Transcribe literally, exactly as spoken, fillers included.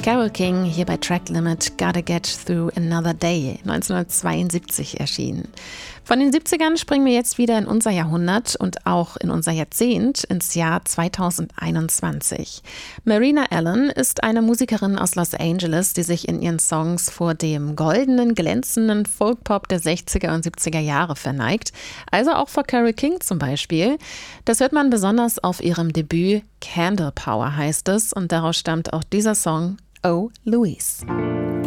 Carole King hier bei Track Limit, Gotta Get Through Another Day, neunzehnhundertzweiundsiebzig erschienen. Von den siebzigern springen wir jetzt wieder in unser Jahrhundert und auch in unser Jahrzehnt, ins Jahr zweitausendeinundzwanzig. Marina Allen ist eine Musikerin aus Los Angeles, die sich in ihren Songs vor dem goldenen, glänzenden Folkpop der sechziger und siebziger Jahre verneigt. Also auch vor Carole King zum Beispiel. Das hört man besonders auf ihrem Debüt Candle Power heißt es und daraus stammt auch dieser Song Oh Louise.